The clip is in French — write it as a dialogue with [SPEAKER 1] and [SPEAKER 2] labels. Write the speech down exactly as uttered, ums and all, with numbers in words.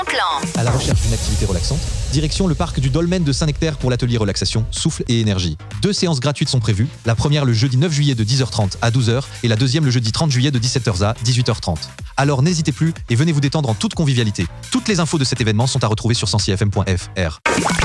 [SPEAKER 1] Plan.
[SPEAKER 2] À la recherche d'une activité relaxante, direction le parc du Dolmen de Saint-Nectaire pour l'atelier relaxation, souffle et énergie. Deux séances gratuites sont prévues, la première le jeudi neuf juillet de dix heures trente à douze heures et la deuxième le jeudi trente juillet de dix-sept heures à dix-huit heures trente. Alors n'hésitez plus et venez vous détendre en toute convivialité. Toutes les infos de cet événement sont à retrouver sur sensi f m point f r.